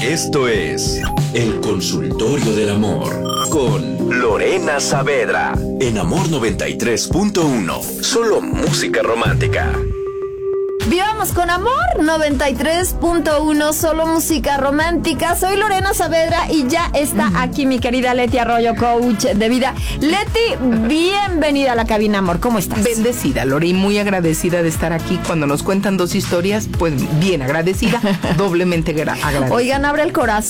Esto es El Consultorio del Amor con Lorena Saavedra en Amor 93.1. Solo música romántica. Vivamos con amor, 93.1, solo música romántica. Soy Lorena Saavedra y ya está aquí mi querida Leti Arroyo, coach de vida. Leti, bienvenida a la cabina, amor. ¿Cómo estás? Bendecida, Lore, y muy agradecida de estar aquí. Cuando nos cuentan dos historias, pues bien agradecida, doblemente agradecida. Oigan, abran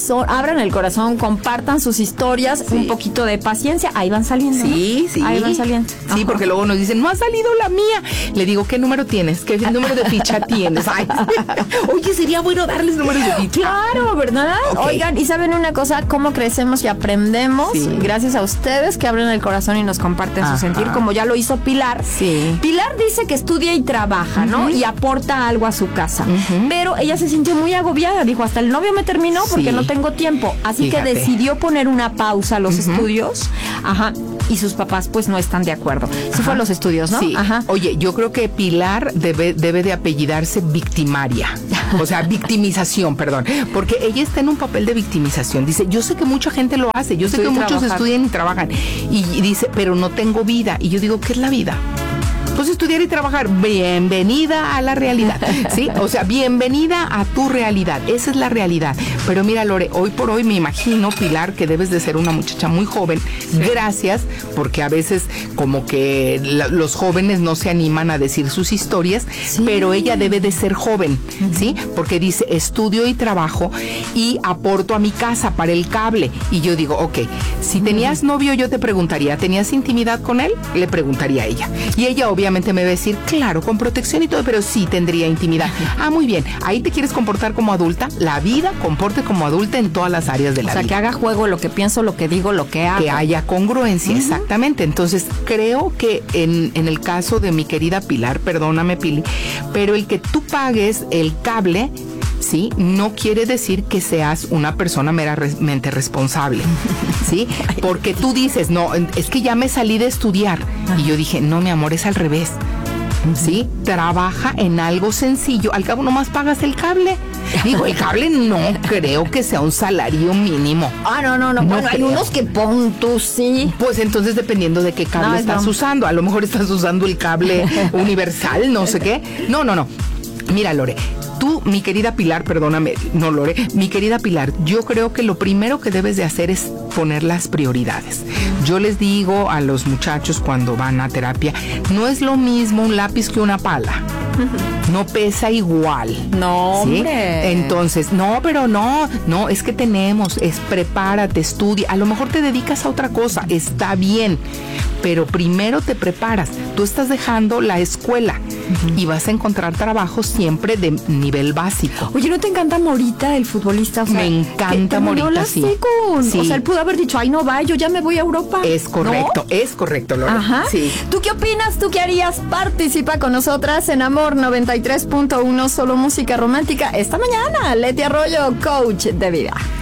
el corazón, compartan sus historias, un poquito de paciencia. Ahí van saliendo, Sí, ¿no? sí. Ahí van saliendo. Sí, porque luego nos dicen, no ha salido la mía. Le digo, ¿qué número tienes? ¿Qué número de ficha tienes? Ay, oye, sería bueno darles números de ficha. Claro, ¿verdad? Okay. Oigan, y ¿saben una cosa? Cómo crecemos y aprendemos gracias a ustedes que abren el corazón y nos comparten su sentir, como ya lo hizo Pilar. Sí. Pilar dice que estudia y trabaja, ¿no? Y aporta algo a su casa. Pero ella se sintió muy agobiada. Dijo, hasta el novio me terminó porque no tengo tiempo. Así que decidió poner una pausa a los estudios. Ajá. Y sus papás pues no están de acuerdo. Sí fue a los estudios, ¿no? Sí. Ajá. Oye, yo creo que Pilar debe de apellidarse victimaria. O sea, victimización, perdón. Porque ella está en un papel de victimización. Dice, yo sé que mucha gente lo hace. Yo sé que muchos estudian y trabajan. Y dice, pero no tengo vida. Y yo digo, ¿qué es la vida? Pues estudiar y trabajar. Bienvenida a la realidad, ¿sí? O sea, bienvenida a tu realidad. Esa es la realidad. Pero mira, Lore, hoy por hoy me imagino, Pilar, que debes de ser una muchacha muy joven. Gracias, porque a veces como que los jóvenes no se animan a decir sus historias, pero ella debe de ser joven, ¿sí? Porque dice, estudio y trabajo y aporto a mi casa para el cable. Y yo digo, ok, si tenías novio, yo te preguntaría, ¿tenías intimidad con él? Le preguntaría a ella. Y ella obviamente me va a decir, claro, con protección y todo, pero sí tendría intimidad. Ah, muy bien. Ahí te quieres comportar como adulta. La vida comporte como adulta en todas las áreas de la vida. O sea, que haga juego lo que pienso, lo que digo, lo que hago. Que haya congruencia, exactamente. Entonces, creo que en el caso de mi querida Pilar, perdóname, Pili, pero el que tú pagues el cable, ¿sí? No quiere decir que seas una persona meramente responsable, ¿sí? Porque tú dices, no, es que ya me salí de estudiar. Y yo dije, no, mi amor, es al revés. ¿Sí? Trabaja en algo sencillo. Al cabo nomás pagas el cable. Digo, el cable no creo que sea un salario mínimo. No. Bueno, hay unos que pon tú, sí. Pues entonces dependiendo de qué cable estás usando. A lo mejor estás usando el cable universal, no sé qué. No. Mira, Lore, tú, mi querida Pilar, perdóname, no, Lore, mi querida Pilar, yo creo que lo primero que debes de hacer es poner las prioridades. Yo les digo a los muchachos cuando van a terapia, no es lo mismo un lápiz que una pala. No pesa igual. No, ¿sí? hombre. Entonces, no, es que prepárate, estudia. A lo mejor te dedicas a otra cosa, está bien, pero primero te preparas. Tú estás dejando la escuela y vas a encontrar trabajo siempre de nivel básico. Oye, ¿no te encanta Morita, el futbolista? O sea, me encanta Morita, sí. O sea, él pudo haber dicho, ay, no va, yo ya me voy a Europa. Es correcto, ¿no? Es correcto, Lore. Ajá. Sí. ¿Tú qué opinas? ¿Tú qué harías? Participa con nosotras en Amor 93.1, solo música romántica. Esta mañana, Leti Arroyo, coach de vida.